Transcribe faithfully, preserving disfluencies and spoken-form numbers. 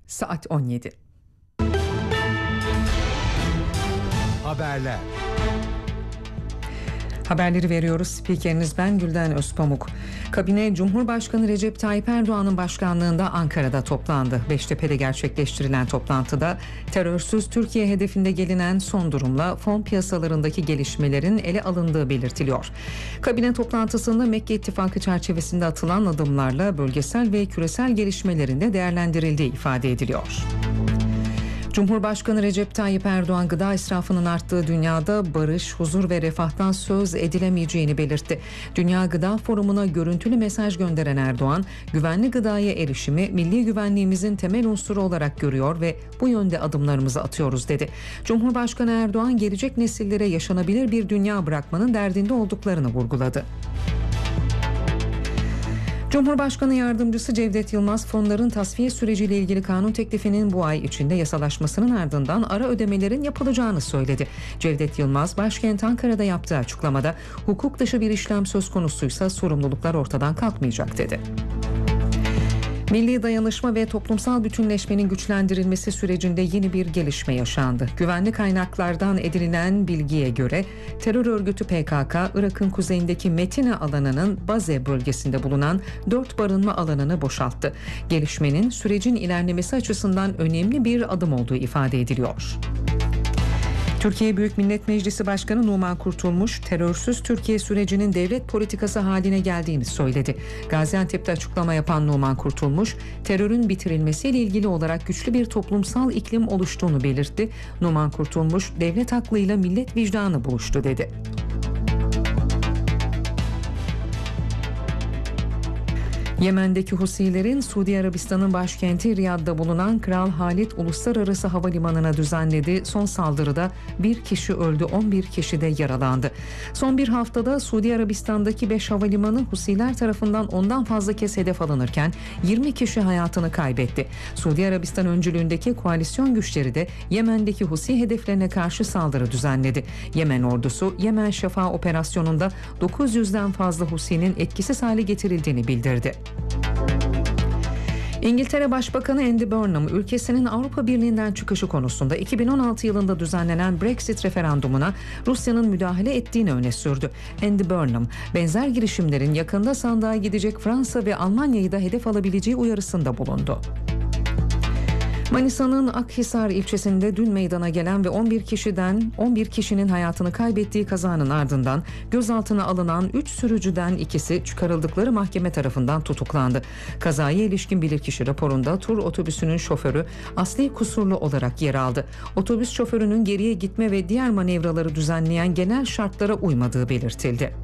Saat on yedi. Haberler. Haberleri veriyoruz. Spikeriniz ben Gülden Özpamuk. Kabine Cumhurbaşkanı Recep Tayyip Erdoğan'ın başkanlığında Ankara'da toplandı. Beştepe'de gerçekleştirilen toplantıda terörsüz Türkiye hedefinde gelinen son durumla fon piyasalarındaki gelişmelerin ele alındığı belirtiliyor. Kabine toplantısında Mekke İttifakı çerçevesinde atılan adımlarla bölgesel ve küresel gelişmelerin de değerlendirildiği ifade ediliyor. Cumhurbaşkanı Recep Tayyip Erdoğan gıda israfının arttığı dünyada barış, huzur ve refahtan söz edilemeyeceğini belirtti. Dünya Gıda Forumu'na görüntülü mesaj gönderen Erdoğan, güvenli gıdaya erişimi milli güvenliğimizin temel unsuru olarak görüyor ve bu yönde adımlarımızı atıyoruz dedi. Cumhurbaşkanı Erdoğan gelecek nesillere yaşanabilir bir dünya bırakmanın derdinde olduklarını vurguladı. Cumhurbaşkanı Yardımcısı Cevdet Yılmaz, fonların tasfiye süreciyle ilgili kanun teklifinin bu ay içinde yasalaşmasının ardından ara ödemelerin yapılacağını söyledi. Cevdet Yılmaz, başkent Ankara'da yaptığı açıklamada hukuk dışı bir işlem söz konusuysa sorumluluklar ortadan kalkmayacak dedi. Milli dayanışma ve toplumsal bütünleşmenin güçlendirilmesi sürecinde yeni bir gelişme yaşandı. Güvenli kaynaklardan edinilen bilgiye göre terör örgütü P K K, Irak'ın kuzeyindeki Metine alanının Baze bölgesinde bulunan dört barınma alanını boşalttı. Gelişmenin sürecin ilerlemesi açısından önemli bir adım olduğu ifade ediliyor. Türkiye Büyük Millet Meclisi Başkanı Numan Kurtulmuş, terörsüz Türkiye sürecinin devlet politikası haline geldiğini söyledi. Gaziantep'te açıklama yapan Numan Kurtulmuş, terörün bitirilmesiyle ilgili olarak güçlü bir toplumsal iklim oluştuğunu belirtti. Numan Kurtulmuş, devlet aklıyla millet vicdanı buluştu dedi. Yemen'deki Husilerin Suudi Arabistan'ın başkenti Riyad'da bulunan Kral Halid Uluslararası Havalimanı'na düzenlediği son saldırıda bir kişi öldü, on bir kişi de yaralandı. Son bir haftada Suudi Arabistan'daki beş havalimanı Husiler tarafından ondan fazla kez hedef alınırken yirmi kişi hayatını kaybetti. Suudi Arabistan öncülüğündeki koalisyon güçleri de Yemen'deki Husi hedeflerine karşı saldırı düzenledi. Yemen ordusu Yemen Şafa operasyonunda dokuz yüzden fazla Husi'nin etkisiz hale getirildiğini bildirdi. İngiltere Başbakanı Andy Burnham, ülkesinin Avrupa Birliği'nden çıkışı konusunda iki bin on altı yılında düzenlenen Brexit referandumuna Rusya'nın müdahale ettiğini öne sürdü. Andy Burnham, benzer girişimlerin yakında sandığa gidecek Fransa ve Almanya'yı da hedef alabileceği uyarısında bulundu. Manisa'nın Akhisar ilçesinde dün meydana gelen ve on bir kişiden on bir kişinin hayatını kaybettiği kazanın ardından gözaltına alınan üç sürücüden ikisi çıkarıldıkları mahkeme tarafından tutuklandı. Kazaya ilişkin bilirkişi raporunda tur otobüsünün şoförü asli kusurlu olarak yer aldı. Otobüs şoförünün geriye gitme ve diğer manevraları düzenleyen genel şartlara uymadığı belirtildi.